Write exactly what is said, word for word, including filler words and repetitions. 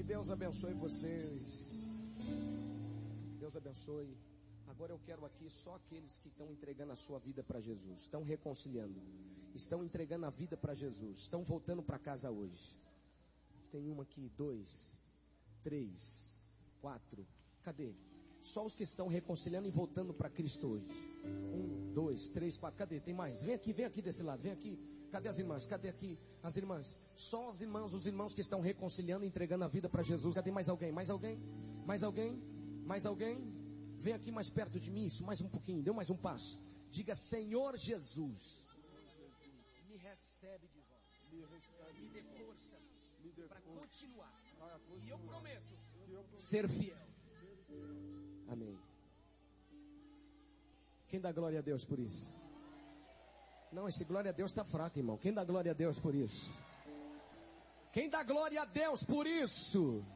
Deus abençoe vocês. Deus abençoe. Agora eu quero aqui só aqueles que estão entregando a sua vida para Jesus, estão reconciliando, estão entregando a vida para Jesus, estão voltando para casa hoje. Tem uma aqui, dois, três, quatro. Cadê? Só os que estão reconciliando e voltando para Cristo hoje. Um, dois, três, quatro. Cadê? Tem mais? Vem aqui, vem aqui desse lado, vem aqui. Cadê as irmãs? Cadê aqui as irmãs? Só as irmãs, os irmãos que estão reconciliando e entregando a vida para Jesus. Cadê mais alguém? Mais alguém? Mais alguém? Mais alguém? Vem aqui mais perto de mim, isso, mais um pouquinho, deu mais um passo. Diga: Senhor Jesus, me recebe de volta, me dê força para continuar, e eu prometo ser fiel. Amém. Quem dá glória a Deus por isso? Não, esse glória a Deus está fraco, irmão. Quem dá glória a Deus por isso? Quem dá glória a Deus por isso?